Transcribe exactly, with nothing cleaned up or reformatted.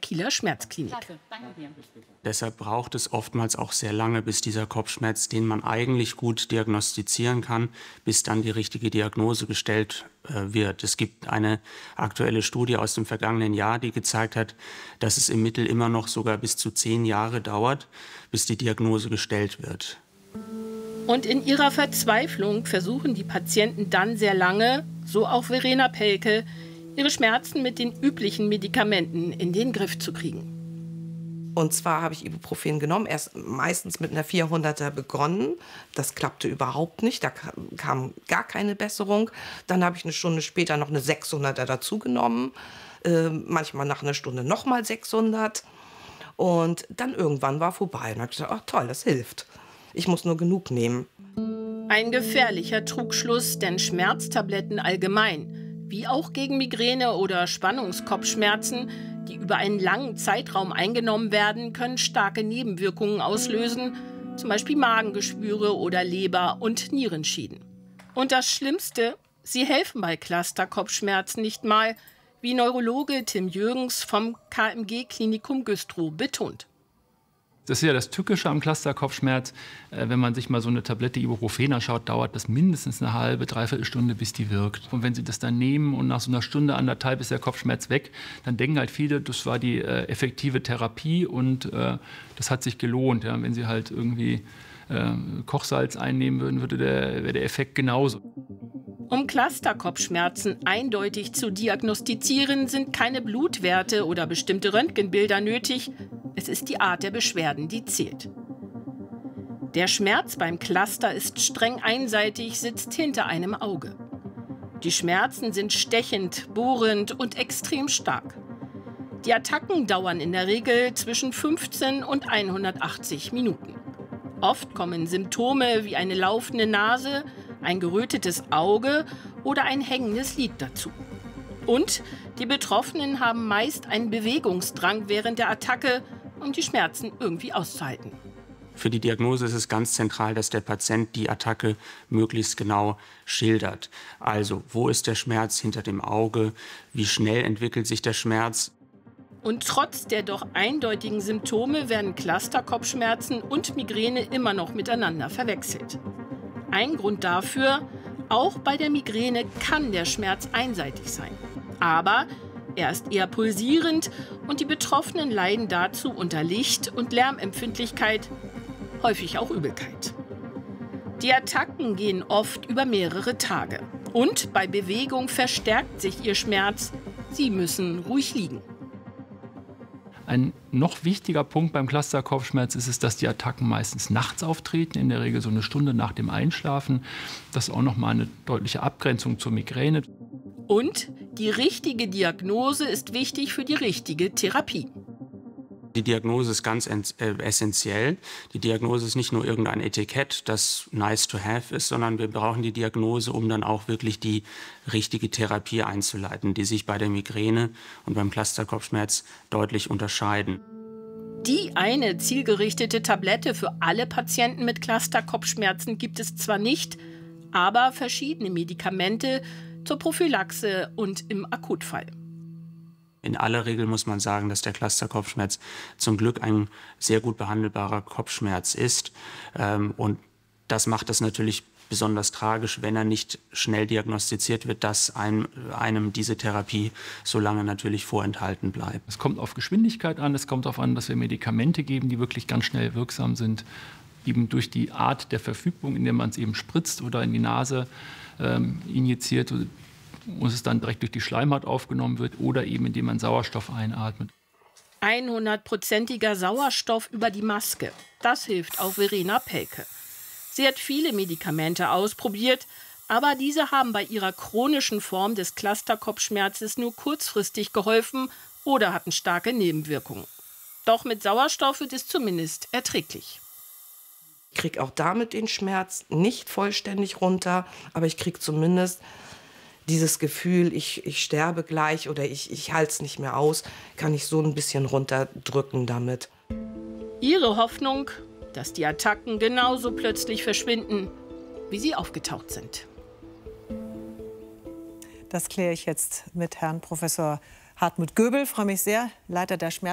Kieler Schmerzklinik. Deshalb braucht es oftmals auch sehr lange, bis dieser Kopfschmerz, den man eigentlich gut diagnostizieren kann, bis dann die richtige Diagnose gestellt äh, wird. Es gibt eine aktuelle Studie aus dem vergangenen Jahr, die gezeigt hat, dass es im Mittel immer noch sogar bis zu zehn Jahre dauert, bis die Diagnose gestellt wird. Und in ihrer Verzweiflung versuchen die Patienten dann sehr lange, so auch Verena Pelke, ihre Schmerzen mit den üblichen Medikamenten in den Griff zu kriegen. Und zwar habe ich Ibuprofen genommen, erst meistens mit einer vierhunderter begonnen. Das klappte überhaupt nicht, da kam gar keine Besserung. Dann habe ich eine Stunde später noch eine sechshunderter dazu genommen, äh, manchmal nach einer Stunde nochmal sechshundert. Und dann irgendwann war vorbei. Und habe ich gesagt, ach toll, das hilft. Ich muss nur genug nehmen. Ein gefährlicher Trugschluss, denn Schmerztabletten allgemein, wie auch gegen Migräne oder Spannungskopfschmerzen, die über einen langen Zeitraum eingenommen werden, können starke Nebenwirkungen auslösen, zum Beispiel Magengeschwüre oder Leber- und Nierenschäden. Und das Schlimmste, sie helfen bei Cluster-Kopfschmerzen nicht mal, wie Neurologe Tim Jürgens vom K M G-Klinikum Güstrow betont. Das ist ja das Tückische am Cluster-Kopfschmerz. Äh, wenn man sich mal so eine Tablette Ibuprofen anschaut, dauert das mindestens eine halbe, dreiviertel Stunde, bis die wirkt. Und wenn Sie das dann nehmen und nach so einer Stunde, anderthalb ist der Kopfschmerz weg, dann denken halt viele, das war die äh, effektive Therapie und äh, das hat sich gelohnt. Ja? Wenn Sie halt irgendwie äh, Kochsalz einnehmen würden, würde der, wäre der Effekt genauso. Um Cluster-Kopfschmerzen eindeutig zu diagnostizieren, sind keine Blutwerte oder bestimmte Röntgenbilder nötig. Es ist die Art der Beschwerden, die zählt. Der Schmerz beim Cluster ist streng einseitig, sitzt hinter einem Auge. Die Schmerzen sind stechend, bohrend und extrem stark. Die Attacken dauern in der Regel zwischen fünfzehn und hundertachtzig Minuten. Oft kommen Symptome wie eine laufende Nase, ein gerötetes Auge oder ein hängendes Lid dazu. Und die Betroffenen haben meist einen Bewegungsdrang während der Attacke, um die Schmerzen irgendwie auszuhalten. Für die Diagnose ist es ganz zentral, dass der Patient die Attacke möglichst genau schildert. Also, wo ist der Schmerz hinter dem Auge? Wie schnell entwickelt sich der Schmerz? Und trotz der doch eindeutigen Symptome werden Cluster-Kopfschmerzen und Migräne immer noch miteinander verwechselt. Ein Grund dafür, auch bei der Migräne kann der Schmerz einseitig sein. Aber er ist eher pulsierend und die Betroffenen leiden dazu unter Licht- und Lärmempfindlichkeit, häufig auch Übelkeit. Die Attacken gehen oft über mehrere Tage. Und bei Bewegung verstärkt sich ihr Schmerz. Sie müssen ruhig liegen. Ein noch wichtiger Punkt beim Cluster-Kopfschmerz ist es, dass die Attacken meistens nachts auftreten, in der Regel so eine Stunde nach dem Einschlafen. Das ist auch noch mal eine deutliche Abgrenzung zur Migräne. Und die richtige Diagnose ist wichtig für die richtige Therapie. Die Diagnose ist ganz essentiell. Die Diagnose ist nicht nur irgendein Etikett, das nice to have ist, sondern wir brauchen die Diagnose, um dann auch wirklich die richtige Therapie einzuleiten, die sich bei der Migräne und beim Cluster-Kopfschmerz deutlich unterscheiden. Die eine zielgerichtete Tablette für alle Patienten mit Cluster-Kopfschmerzen gibt es zwar nicht, aber verschiedene Medikamente zur Prophylaxe und im Akutfall. In aller Regel muss man sagen, dass der Cluster-Kopfschmerz zum Glück ein sehr gut behandelbarer Kopfschmerz ist. Und das macht es natürlich besonders tragisch, wenn er nicht schnell diagnostiziert wird, dass einem, einem diese Therapie so lange natürlich vorenthalten bleibt. Es kommt auf Geschwindigkeit an, es kommt darauf an, dass wir Medikamente geben, die wirklich ganz schnell wirksam sind. Eben durch die Art der Verfügung, in der man es eben spritzt oder in die Nase ähm, injiziert, muss es dann direkt durch die Schleimhaut aufgenommen wird oder eben indem man Sauerstoff einatmet. hundertprozentiger Sauerstoff über die Maske. Das hilft auch Verena Pelke. Sie hat viele Medikamente ausprobiert, aber diese haben bei ihrer chronischen Form des Cluster-Kopfschmerzes nur kurzfristig geholfen oder hatten starke Nebenwirkungen. Doch mit Sauerstoff wird es zumindest erträglich. Ich kriege auch damit den Schmerz nicht vollständig runter, aber ich kriege zumindest dieses Gefühl, ich, ich sterbe gleich oder ich, ich halte es nicht mehr aus, kann ich so ein bisschen runterdrücken damit. Ihre Hoffnung, dass die Attacken genauso plötzlich verschwinden, wie sie aufgetaucht sind. Das kläre ich jetzt mit Herrn Professor Hartmut Göbel. Ich freue mich sehr, Leiter der Schmerz